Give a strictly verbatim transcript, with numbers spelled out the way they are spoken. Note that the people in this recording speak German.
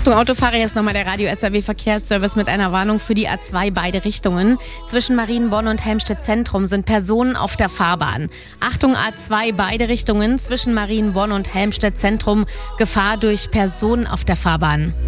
Achtung Autofahrer, hier ist nochmal der Radio-S R W-Verkehrsservice mit einer Warnung für die A zwei beide Richtungen. Zwischen Marienborn und Helmstedt Zentrum sind Personen auf der Fahrbahn. Achtung A zwei beide Richtungen zwischen Marienborn und Helmstedt Zentrum. Gefahr durch Personen auf der Fahrbahn.